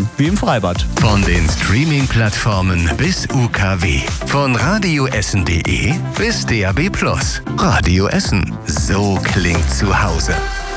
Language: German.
wie im Freibad. Von den Streaming-Plattformen bis UKW. Von radioessen.de bis DAB+. Radio Essen. So klingt zu Hause.